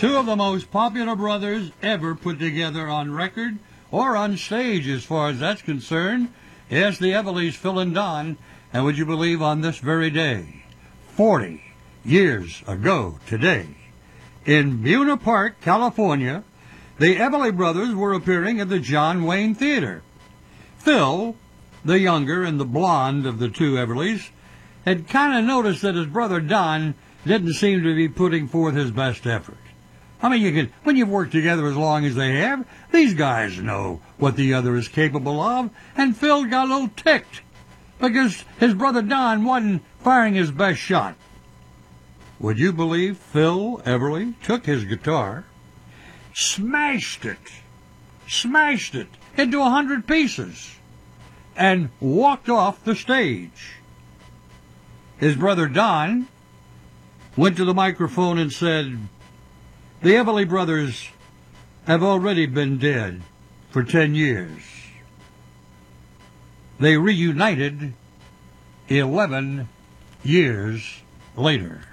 Two of the most popular brothers ever put together on record or on stage as far as that's concerned. Yes, the Everlys, Phil and Don. And would you believe on this very day, 40 years ago today, in Buena Park, California, the Everly brothers were appearing at the John Wayne Theater. Phil, the younger and the blonde of the two Everlys, had kind of noticed that his brother Don didn't seem to be putting forth his best effort. I mean, when you've worked together as long as they have, these guys know what the other is capable of, and Phil got a little ticked because his brother Don wasn't firing his best shot. Would you believe Phil Everly took his guitar, smashed it into 100 pieces, and walked off the stage? His brother Don went to the microphone and said, "The Everly brothers have already been dead for 10 years. They reunited 11 years later."